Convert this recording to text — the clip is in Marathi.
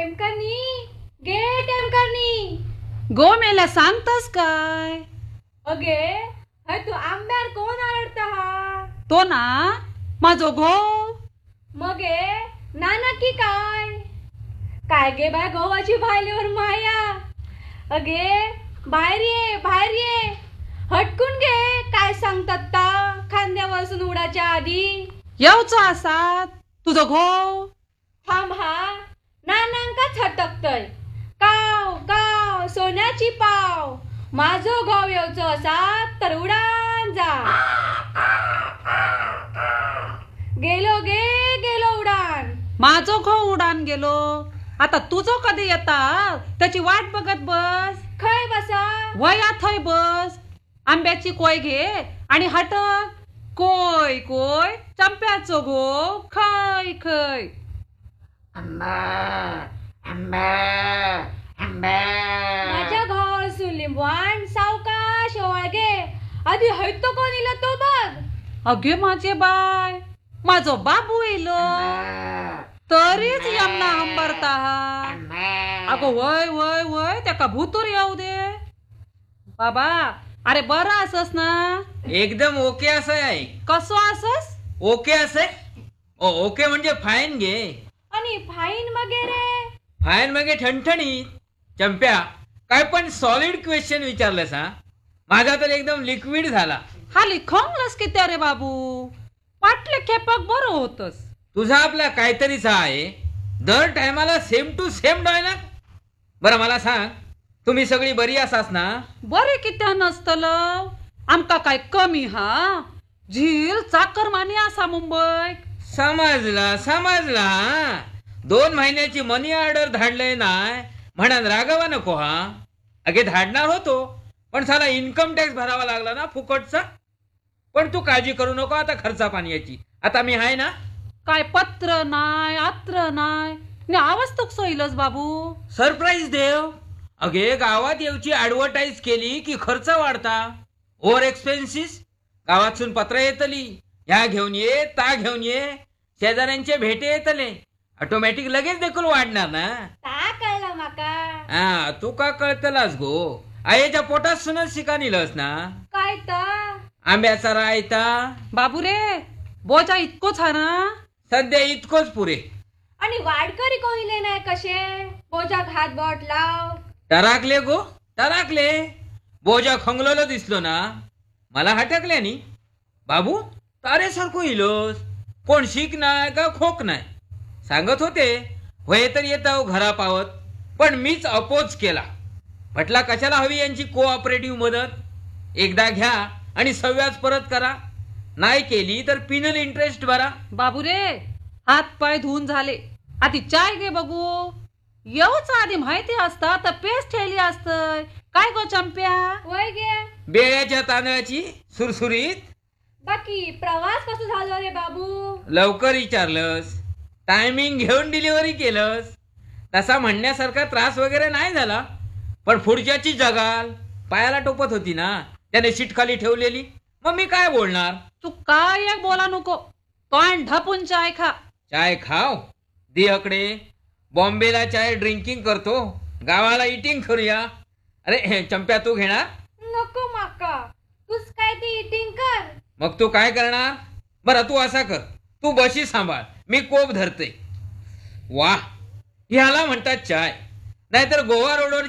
टेमकरनी गे टेमकरनी गो मेला सांगतस काय? अगे हय तू आंब्यार कोण आरडता हा? तो ना माझो घो. मगे नाना की काय काय गे बाय गव्हाची भायलीवर माया. अगे बाहेर ये हटकून घे. काय सांगतात ता खांद्यावरसून उडाच्या आधी येऊचो असात तुझो घो. थांब हा नानांकाच हटकतय. काव काव सोन्याची पाव माझो घोव येवचो असात तर उडान जा. गेलो उडान. माझो घो उडान गेलो. आता तुझो कधी येता त्याची वाट बघत बस. खय बसा वया थंय बस. आंब्याची कोय घे आणि हटक. कोय कोय चंप्याचो घो खय खय. माझ्या घरासून लिंबवान सावकाश ओवाळगे. आधी हयतो कोण इला तो बघ. अगे माझे बाय माझो बाबू येलो तरीच यमना हंबरता. अगो वय वय वय त्याका भूतूर येऊ दे. बाबा अरे बरा असस ना? एकदम ओके असं आहे. कसो असस? ओके असे ओके म्हणजे फाईन घे. आणि फाईन वगैरे फाईन म्हणजे ठणठणीत. चंप्या काय पण सॉलिड क्वेश्चन विचारलंस हा. माझा तर एकदम लिक्विड झाला. हा लिखोंगलस की त्या रे बाबू. वाटले खेपक बरं होतस. तुझा आपला काहीतरीच आहे. दर टायमाला सेम टू सेम डायलॉग. बरं मला सांग तुम्ही सगळी बरी असास ना? बरे कित्या नसतल. आमका काय कमी हा? झील चाकरमानी असा मुंबई. समजला 2 महिन्याची मनी ऑर्डर धाडलंय नाय म्हणून रागावा नको हा. अगे धाडणार होतो पण साला इन्कम टॅक्स भरावा लागला ना फुकटचा. पण तू काळजी करू नको आता खर्चा पाण्याची. आता मी आहे ना. काय पत्र नाय अत्र नाय ने आवाज तुक सोईलच बाबू. सरप्राईज देव. अगे गावात येऊची ऍडव्हर्टाईज केली की खर्च वाढता. Over expenses. गावातून पत्र येतली ह्या घेऊन ये ता घेऊन ये. शेजाऱ्यांचे भेटे येतले ऑटोमॅटिक लगेच देखील वाढणार ना. ता कळलं माका. हा तू का कळतलास गो. आईच्या पोटात सुनच शिकानीलस ना. काय तर आंब्याचा रायता. बाबू रे बोजा इतकोच हा ना? सध्या इतकोच पुरे. आणि वाडकरी कोणीले नाही कसे. बोजा घात बोट लाव. टराकले गो टराकले. बोजा खंगलोलो दिसलो ना. मला हटकले नी. बाबू तारे सारखो इलोस. कोण शिक नाही का खोक नाही. सांगत होते होय तर येतो घरा पावत. पण मीच अपोज केला. म्हटला कशाला हवी यांची कोऑपरेटिव्ह मदत. एकदा घ्या आणि सव्याज परत करा. नाही केली तर पिनल इंटरेस्ट भरा. बाबू रे हात पाय धुवून झाले. आधी चाय घे बघू. येऊच आधी माहिती असता तर पेस्ट ठेवली असतय. काय गो चंप्या? वय गे बेळ्याच्या तांदळाची सुरसुरीत. बाकी प्रवास कसं झालो रे बाबू? लवकर विचारलंस. टायमिंग घेऊन डिलिव्हरी केलंस. तसा म्हणण्यासारखा त्रास वगैरे नाही झाला. पण पुढच्याची जगाल पायाला टोपत होती ना. त्याने सीट खाली ठेवलेली. मग मी काय बोलणार. तू काय एक बोला नको. तोंड ढापून चाय खा. चाय खाव दिहकडे. बॉम्बेला चाय ड्रिंकिंग करतो. गावाला इटिंग करूया. अरे चंप्या तू घेणार? नको माका. तूच काय ते इटिंग कर. मग तू काय करणार? बरं तू असा कर. तू बशी सांभाळ मी कोप धरते. वाह ह्याला म्हणतात चाय. नाहीतर गोवा रोडवर